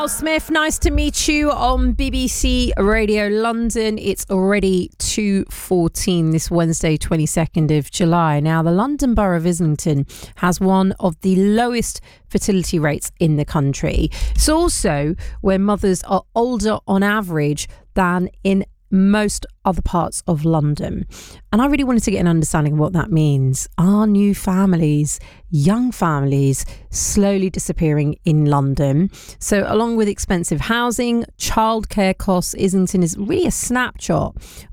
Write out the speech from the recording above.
Smith, nice to meet you on BBC Radio London. It's already 2:14 this Wednesday, 22nd of July. Now, the London Borough of Islington has one of the lowest fertility rates in the country. It's also where mothers are older on average than in most other parts of London. And I really wanted to get an understanding of what that means. Are new families, young families, slowly disappearing in London? So along with expensive housing, childcare costs, Islington is really a snapshot